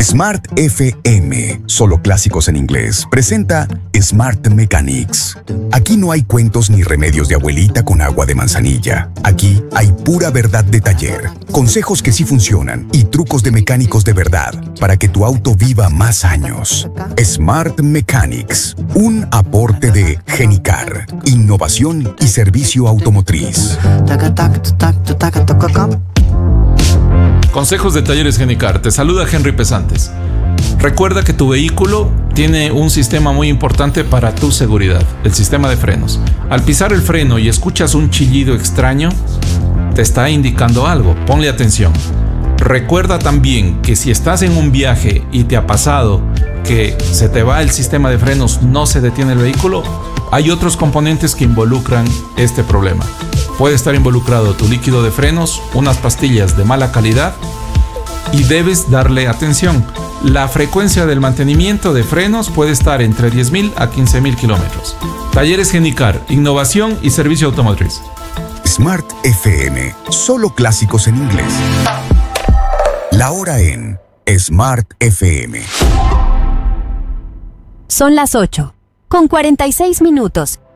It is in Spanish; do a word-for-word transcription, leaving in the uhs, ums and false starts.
Smart F M, solo clásicos en inglés, presenta Smart Mechanics. Aquí no hay cuentos ni remedios de abuelita con agua de manzanilla. Aquí hay pura verdad de taller, consejos que sí funcionan y trucos de mecánicos de verdad para que tu auto viva más años. Smart Mechanics, un aporte de Genicar, innovación y servicio automotriz. Consejos de Talleres Genicar. Te saluda Henry Pesantes. Recuerda que tu vehículo tiene un sistema muy importante para tu seguridad, el sistema de frenos. Al pisar el freno y escuchas un chillido extraño, te está indicando algo. Ponle atención. Recuerda también que si estás en un viaje y te ha pasado que se te va el sistema de frenos, no se detiene el vehículo, hay otros componentes que involucran este problema. Puede estar involucrado tu líquido de frenos, unas pastillas de mala calidad y debes darle atención. La frecuencia del mantenimiento de frenos puede estar entre diez mil a quince mil kilómetros. Talleres Genicar, innovación y servicio automotriz. Smart F M, solo clásicos en inglés. La hora en Smart F M. Son las ocho, con cuarenta y seis minutos.